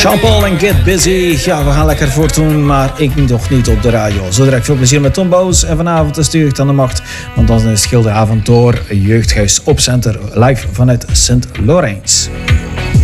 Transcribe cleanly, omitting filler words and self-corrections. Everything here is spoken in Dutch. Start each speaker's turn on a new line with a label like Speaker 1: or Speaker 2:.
Speaker 1: Jean-Paul en Get Busy. Ja, we gaan lekker voortdoen, maar ik nog niet op de radio. Zo direct veel plezier met Tom Bous. En vanavond is Jeugd aan de Macht. Want dan is het Schilderavond door Jeugdhuis Opcenter live vanuit Sint-Laurens.